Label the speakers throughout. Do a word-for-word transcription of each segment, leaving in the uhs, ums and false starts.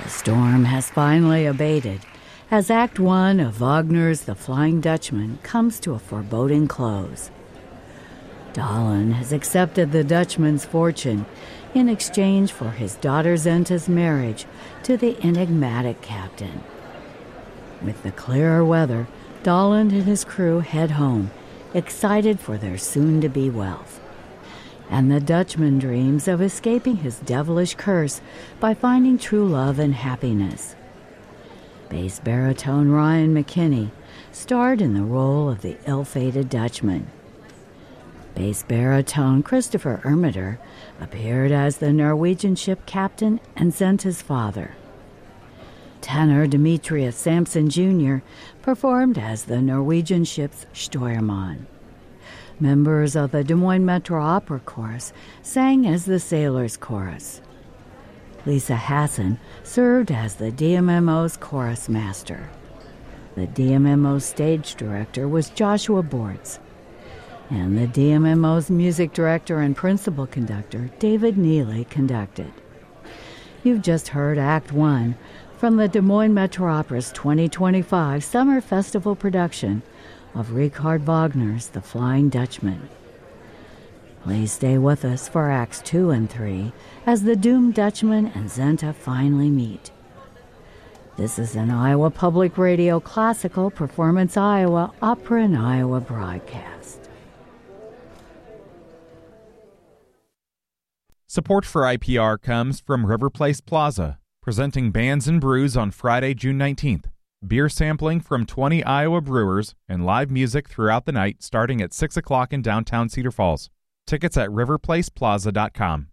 Speaker 1: The storm has finally abated as Act One of Wagner's The Flying Dutchman comes to a foreboding close. Dahlen has accepted the Dutchman's fortune in exchange for his daughter Zenta's marriage to the enigmatic captain. With the clearer weather, Dahlen and his crew head home, excited for their soon-to-be wealth. And the Dutchman dreams of escaping his devilish curse by finding true love and happiness. Bass baritone Ryan McKinney starred in the role of the ill-fated Dutchman. Bass baritone Christopher Ermitter appeared as the Norwegian ship captain and Zenta's father. Tenor Demetrius Sampson Junior performed as the Norwegian ship's Steuermann. Members of the Des Moines Metro Opera Chorus sang as the Sailors' Chorus. Lisa Hassan served as the D M M O's chorus master. The D M M O stage director was Joshua Bortz, and the D M M O's music director and principal conductor, David Neely, conducted. You've just heard Act One from the Des Moines Metro Opera's twenty twenty-five Summer Festival production of Richard Wagner's The Flying Dutchman. Please stay with us for Acts Two and Three as the doomed Dutchman and Zenta finally meet. This is an Iowa Public Radio Classical Performance Iowa Opera in Iowa broadcast.
Speaker 2: Support for I P R comes from River Place Plaza, presenting Bands and Brews on Friday, June nineteenth. Beer sampling from twenty Iowa brewers and live music throughout the night starting at six o'clock in downtown Cedar Falls. Tickets at river place plaza dot com.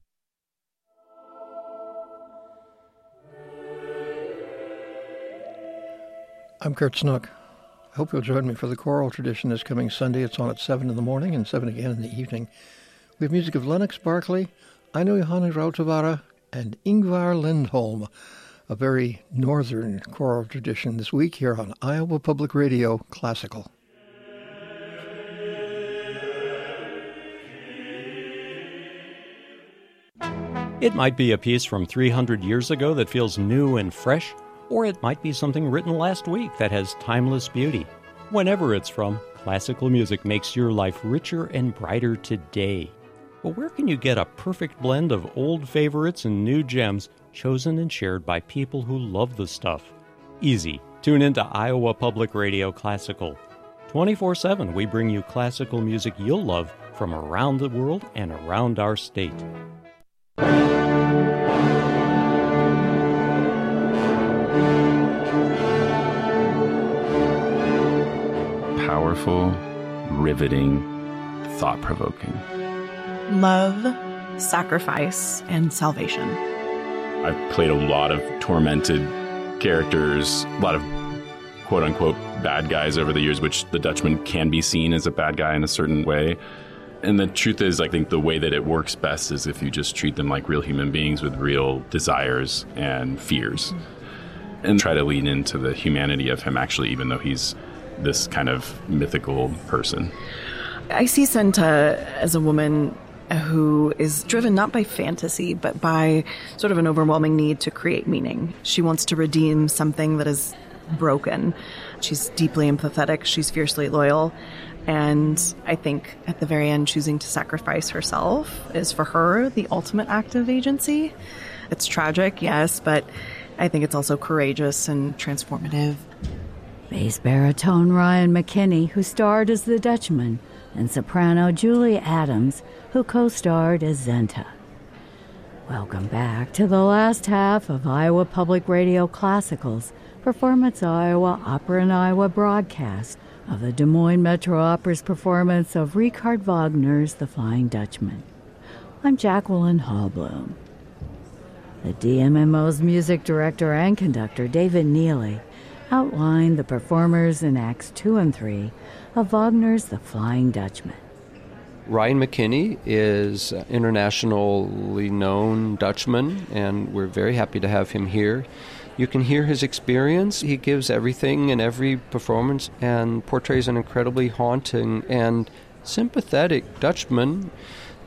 Speaker 3: I'm Kurt Snook. I hope you'll join me for the choral tradition this coming Sunday. It's on at seven in the morning and seven again in the evening. We have music of Lennox Barkley, Aino Johanni Rautavaara, and Ingvar Lindholm, a very northern choral tradition this week here on Iowa Public Radio Classical.
Speaker 4: It might be a piece from three hundred years ago that feels new and fresh, or it might be something written last week that has timeless beauty. Whenever it's from, classical music makes your life richer and brighter today. But where can you get a perfect blend of old favorites and new gems chosen and shared by people who love the stuff? Easy. Tune into Iowa Public Radio Classical. twenty-four seven, we bring you classical music you'll love from around the world and around our state.
Speaker 5: Powerful, riveting, thought-provoking.
Speaker 6: Love, sacrifice, and salvation.
Speaker 5: I've played a lot of tormented characters, a lot of quote-unquote bad guys over the years, which the Dutchman can be seen as a bad guy in a certain way. And the truth is, I think the way that it works best is if you just treat them like real human beings with real desires and fears. Mm-hmm. And try to lean into the humanity of him, actually, even though he's this kind of mythical person.
Speaker 6: I see Zenta as a woman who is driven not by fantasy, but by sort of an overwhelming need to create meaning. She wants to redeem something that is broken. She's deeply empathetic. She's fiercely loyal. And I think at the very end, choosing to sacrifice herself is for her the ultimate act of agency. It's tragic, yes, but I think it's also courageous and transformative.
Speaker 1: Bass baritone Ryan McKinney, who starred as the Dutchman, and soprano Julie Adams, who co-starred as Zenta. Welcome back to the last half of Iowa Public Radio Classical's Performance Iowa Opera in Iowa broadcast of the Des Moines Metro Opera's performance of Richard Wagner's The Flying Dutchman. I'm Jacqueline Hallblum. The D M M O's music director and conductor, David Neely, outlined the performers in Acts Two and Three of Wagner's The Flying Dutchman.
Speaker 4: Ryan McKinney is an internationally known Dutchman, and we're very happy to have him here. You can hear his experience. He gives everything in every performance and portrays an incredibly haunting and sympathetic Dutchman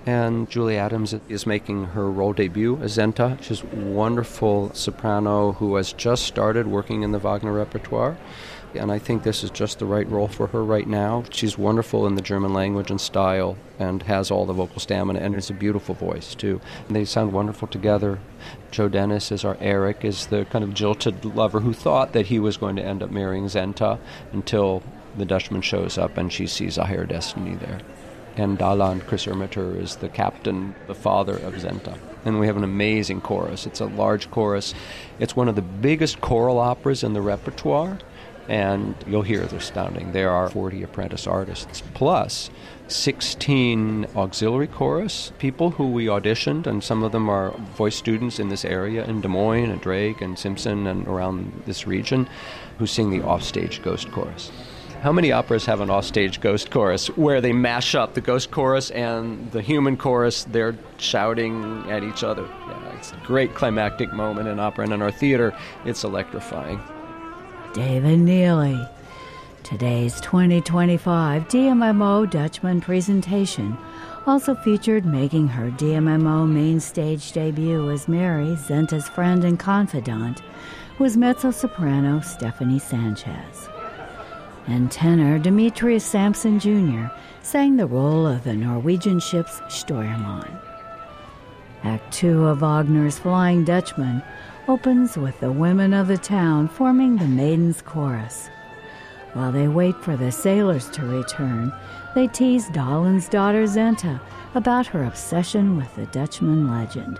Speaker 7: And Julie Adams is making her role debut as Zenta. She's a wonderful soprano who has just started working in the Wagner repertoire. And I think this is just the right role for her right now. She's wonderful in the German language and style and has all the vocal stamina, and it's a beautiful voice, too. And they sound wonderful together. Joe Dennis is our Eric, is the kind of jilted lover who thought that he was going to end up marrying Zenta until the Dutchman shows up and she sees a higher destiny there. And Daland, Chris Ermitter, is the captain, the father of Zenta. And we have an amazing chorus. It's a large chorus. It's one of the biggest choral operas in the repertoire, and you'll hear they're astounding. There are forty apprentice artists, plus sixteen auxiliary chorus people who we auditioned, and some of them are voice students in this area, in Des Moines and Drake and Simpson and around this region, who sing the offstage ghost chorus. How many operas have an offstage ghost chorus where they mash up the ghost chorus and the human chorus? They're shouting at each other. Yeah, it's a great climactic moment in opera, and in our theater, it's electrifying.
Speaker 1: David Neely. Today's twenty twenty-five D M M O Dutchman presentation also featured making her D M M O main stage debut as Mary, Zenta's friend and confidant, was mezzo-soprano Stephanie Sanchez. And tenor Demetrius Sampson Junior sang the role of the Norwegian ship's Steuermann. Act two of Wagner's Flying Dutchman opens with the women of the town forming the Maidens' Chorus. While they wait for the sailors to return, they tease Dahlon's daughter Zenta about her obsession with the Dutchman legend.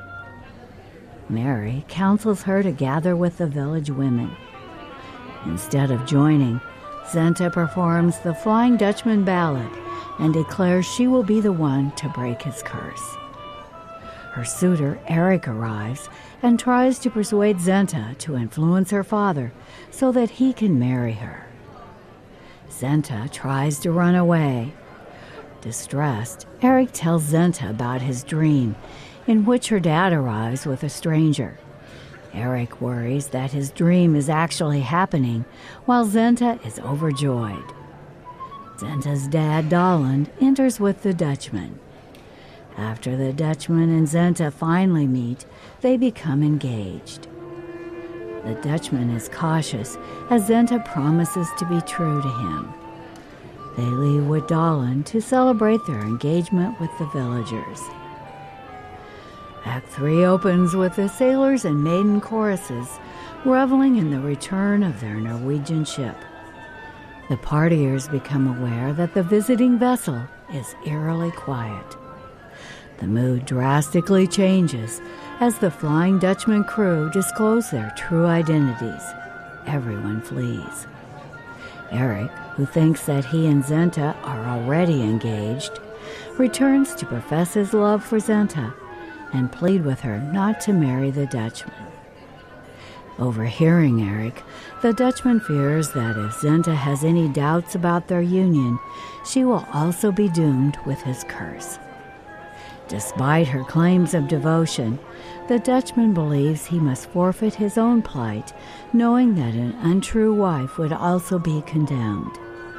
Speaker 1: Mary counsels her to gather with the village women. Instead of joining, Zenta performs the Flying Dutchman ballad and declares she will be the one to break his curse. Her suitor, Eric, arrives and tries to persuade Zenta to influence her father so that he can marry her. Zenta tries to run away. Distressed, Eric tells Zenta about his dream, in which her dad arrives with a stranger. Eric worries that his dream is actually happening, while Zenta is overjoyed. Zenta's dad, Daland, enters with the Dutchman. After the Dutchman and Zenta finally meet, they become engaged. The Dutchman is cautious as Zenta promises to be true to him. They leave with Daland to celebrate their engagement with the villagers. Act three opens with the sailors and maiden choruses reveling in the return of their Norwegian ship. The partiers become aware that the visiting vessel is eerily quiet. The mood drastically changes as the Flying Dutchman crew disclose their true identities. Everyone flees. Eric, who thinks that he and Zenta are already engaged, returns to profess his love for Zenta and plead with her not to marry the Dutchman. Overhearing Eric, the Dutchman fears that if Zenta has any doubts about their union, she will also be doomed with his curse. Despite her claims of devotion, the Dutchman believes he must forfeit his own plight, knowing that an untrue wife would also be condemned.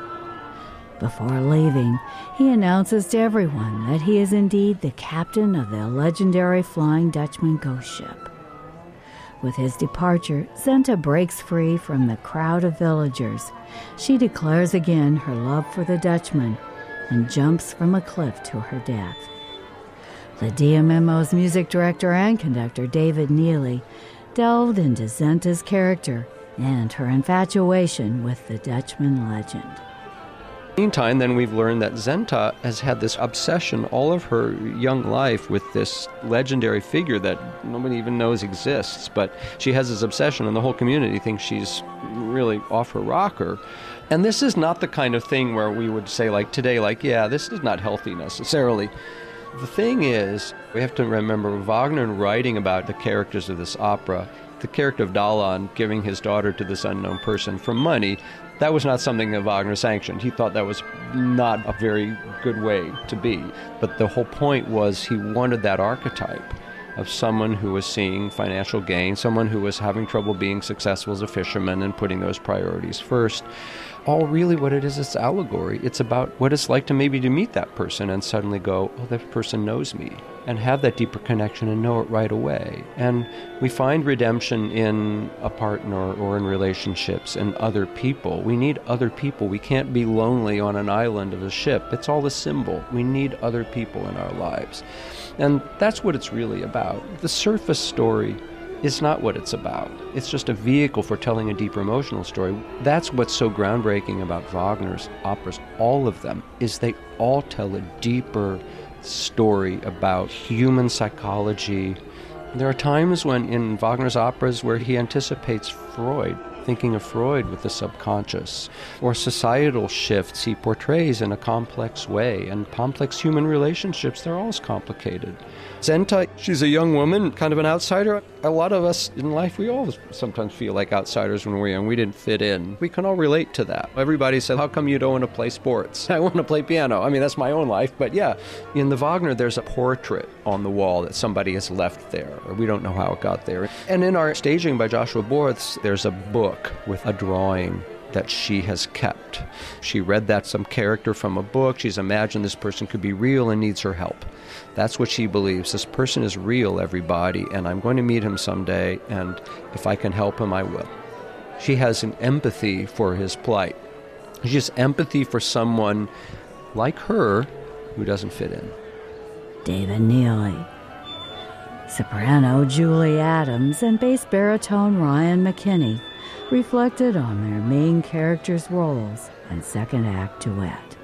Speaker 1: Before leaving, he announces to everyone that he is indeed the captain of the legendary Flying Dutchman ghost ship. With his departure, Zenta breaks free from the crowd of villagers. She declares again her love for the Dutchman and jumps from a cliff to her death. The D M M O's music director and conductor, David Neely, delved into Zenta's character and her infatuation with the Dutchman legend.
Speaker 7: Meantime, then we've learned that Zenta has had this obsession all of her young life with this legendary figure that nobody even knows exists, but she has this obsession and the whole community thinks she's really off her rocker. And this is not the kind of thing where we would say, like today, like, yeah, this is not healthy necessarily. The thing is, we have to remember Wagner, in writing about the characters of this opera, the character of Daland giving his daughter to this unknown person for money, that was not something that Wagner sanctioned. He thought that was not a very good way to be. But the whole point was he wanted that archetype. of someone who was seeing financial gain, someone who was having trouble being successful as a fisherman and putting those priorities first. All really what it is, it's allegory. It's about what it's like to maybe to meet that person and suddenly go, oh, that person knows me, and have that deeper connection and know it right away. And we find redemption in a partner or in relationships and other people. We need other people. We can't be lonely on an island of a ship. It's all a symbol. We need other people in our lives. And that's what it's really about. The surface story is not what it's about. It's just a vehicle for telling a deeper emotional story. That's what's so groundbreaking about Wagner's operas, all of them, is they all tell a deeper story about human psychology. There are times when in Wagner's operas where he anticipates Freud, thinking of Freud with the subconscious, or societal shifts he portrays in a complex way, and complex human relationships, they're always complicated. Zenta, she's a young woman, kind of an outsider. A lot of us in life, we all sometimes feel like outsiders when we're young. We didn't fit in. We can all relate to that. Everybody said, how come you don't want to play sports? I want to play piano. I mean, that's my own life. But yeah, in the Wagner, there's a portrait on the wall that somebody has left there. We don't know how it got there. And in our staging by Joshua Borth, there's a book with a drawing that she has kept. She read that some character from a book. She's imagined this person could be real and needs her help. That's what she believes. This person is real, everybody, and I'm going to meet him someday, and if I can help him, I will. She has an empathy for his plight. She has empathy for someone like her who doesn't fit in.
Speaker 1: David Neely. Soprano Julie Adams and bass baritone Ryan McKinney reflected on their main characters' roles and second act duet.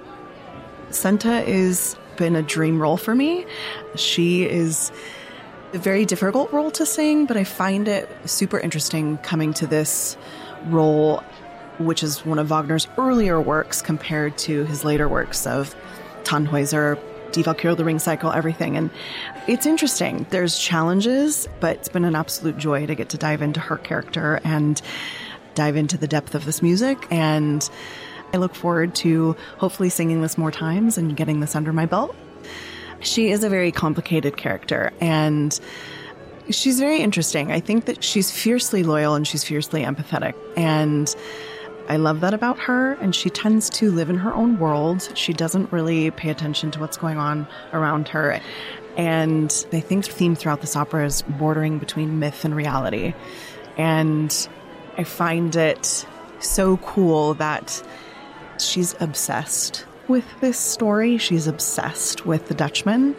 Speaker 6: Zenta has been a dream role for me. She is a very difficult role to sing, but I find it super interesting coming to this role, which is one of Wagner's earlier works compared to his later works of Tannhäuser, Die Walküre, The Ring Cycle, everything. And it's interesting. There's challenges, but it's been an absolute joy to get to dive into her character and dive into the depth of this music. And I look forward to hopefully singing this more times and getting this under my belt. She is a very complicated character, and she's very interesting. I think that she's fiercely loyal and she's fiercely empathetic, and I love that about her. And she tends to live in her own world. She doesn't really pay attention to what's going on around her. And I think the theme throughout this opera is bordering between myth and reality. And I find it so cool that she's obsessed with this story. She's obsessed with the Dutchman.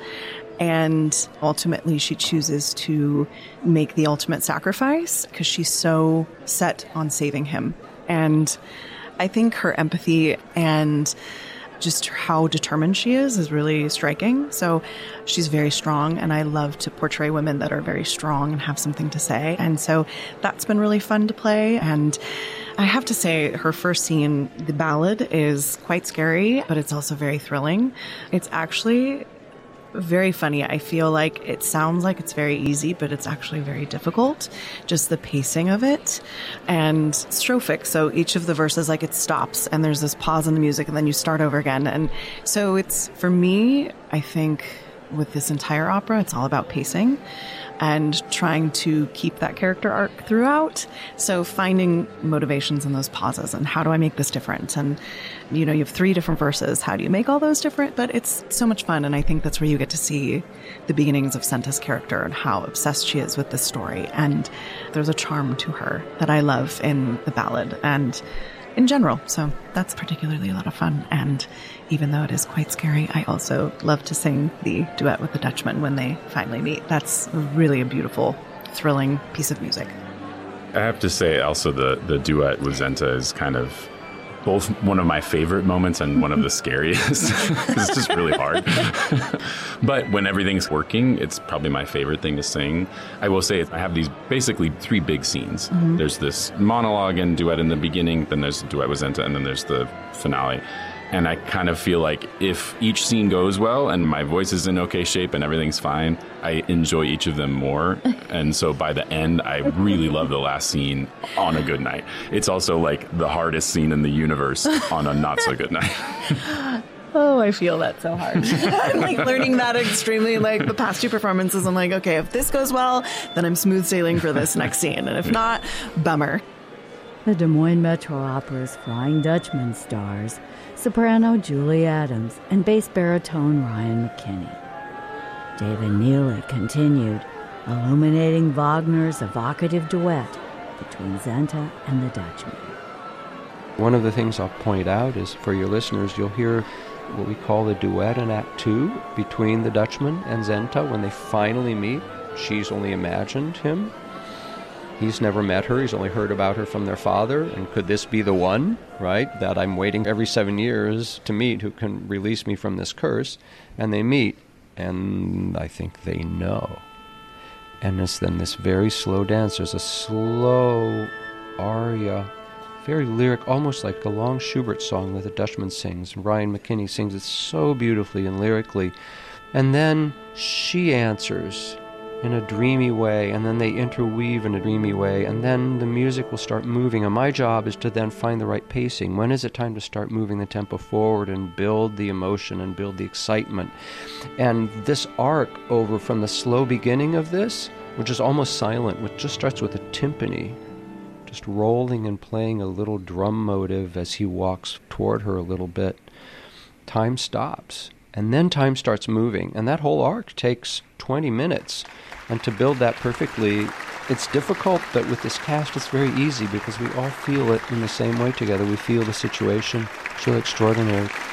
Speaker 6: And ultimately, she chooses to make the ultimate sacrifice because she's so set on saving him. And I think her empathy and just how determined she is is really striking. So she's very strong, and I love to portray women that are very strong and have something to say. And so that's been really fun to play. And I have to say, her first scene, the ballad, is quite scary, but it's also very thrilling. It's actually very funny. I feel like it sounds like it's very easy, but it's actually very difficult. Just the pacing of it, and strophic. So each of the verses, like, it stops and there's this pause in the music and then you start over again. And so it's, for me, I think with this entire opera, it's all about pacing and trying to keep that character arc throughout. So finding motivations in those pauses and how do I make this different? And, you know, you have three different verses. How do you make all those different? But it's so much fun. And I think that's where you get to see the beginnings of Zenta's character and how obsessed she is with this story. And there's a charm to her that I love in the ballad and in general. So that's particularly a lot of fun. And even though it is quite scary, I also love to sing the duet with the Dutchman when they finally meet. That's really a beautiful, thrilling piece of music.
Speaker 5: I have to say also the, the duet with Zenta is kind of both one of my favorite moments and one of the scariest, because it's just really hard. But when everything's working, it's probably my favorite thing to sing. I will say I have these basically three big scenes. Mm-hmm. There's this monologue and duet in the beginning, then there's the duet with Zenta, and then there's the finale. And I kind of feel like if each scene goes well and my voice is in okay shape and everything's fine, I enjoy each of them more. And so by the end, I really love the last scene on a good night. It's also like the hardest scene in the universe on a not so good night.
Speaker 6: Oh, I feel that so hard. I'm like learning that extremely, like the past two performances, I'm like, okay, if this goes well, then I'm smooth sailing for this next scene. And if not, bummer.
Speaker 1: The Des Moines Metro Opera's Flying Dutchman stars soprano Julie Adams and bass baritone Ryan McKinney. David Neely continued, illuminating Wagner's evocative duet between Zenta and the Dutchman.
Speaker 7: One of the things I'll point out is, for your listeners, you'll hear what we call the duet in Act Two between the Dutchman and Zenta when they finally meet. She's only imagined him. He's never met her. He's only heard about her from their father. And could this be the one, right, that I'm waiting every seven years to meet who can release me from this curse? And they meet, and I think they know. And it's then this very slow dance. There's a slow aria, very lyric, almost like a long Schubert song that the Dutchman sings. And Ryan McKinney sings it so beautifully and lyrically. And then she answers in a dreamy way, and then they interweave in a dreamy way, and then the music will start moving. And my job is to then find the right pacing. When is it time to start moving the tempo forward and build the emotion and build the excitement? And this arc over from the slow beginning of this, which is almost silent, which just starts with a timpani, just rolling and playing a little drum motive as he walks toward her a little bit. Time stops, and then time starts moving, and that whole arc takes twenty minutes. And to build that perfectly, it's difficult, but with this cast it's very easy because we all feel it in the same way together. We feel the situation so extraordinary.